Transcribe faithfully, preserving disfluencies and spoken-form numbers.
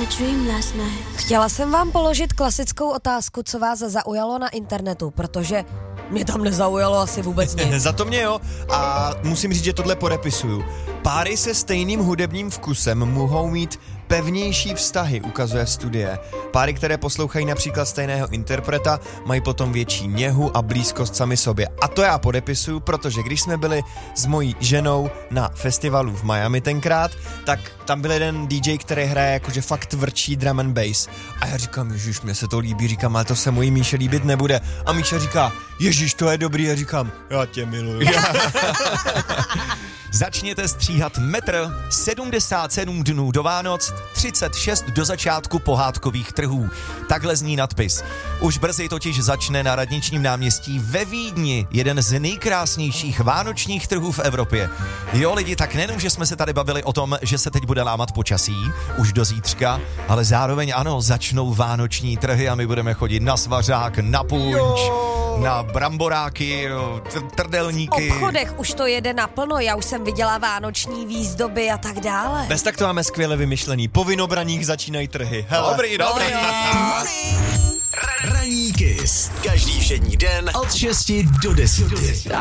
Chtěla jsem vám položit klasickou otázku, co vás zaujalo na internetu, protože mě tam nezaujalo asi vůbec nic. Za to mě jo, a musím říct, že tohle podepisuju. Páry se stejným hudebním vkusem mohou mít pevnější vztahy, ukazuje studie. Páry, které poslouchají například stejného interpreta, mají potom větší něhu a blízkost sami sobě. A to já podepisuju, protože když jsme byli s mojí ženou na festivalu v Miami tenkrát, tak tam byl jeden dý džej, který hraje jakože fakt tvrdší drum and bass. A já říkám, ježiš, mě se to líbí, říkám, ale to se mojí Míše líbit nebude. A Míša říká, ježiš, to je dobrý, a říkám, já tě miluju. Začněte stříhat metr, sedmdesát sedm dnů do Vánoc, třicet šest do začátku pohádkových trhů. Takhle zní nadpis. Už brzy totiž začne na Radničním náměstí ve Vídni jeden z nejkrásnějších vánočních trhů v Evropě. Jo lidi, tak nejenom, že jsme se tady bavili o tom, že se teď bude lámat počasí, už do zítřka, ale zároveň ano, začnou vánoční trhy a my budeme chodit na svařák, na punč, na bramboráky, trdelníky. V obchodech už to jede naplno, já už jsem viděla vánoční výzdoby a tak dále. Bez tak to máme skvěle vymyšlený. Po Vinobraních začínají trhy. Hele. Dobrý, dobrý. Ranní Kiss. Každý všední den od šesti do deseti.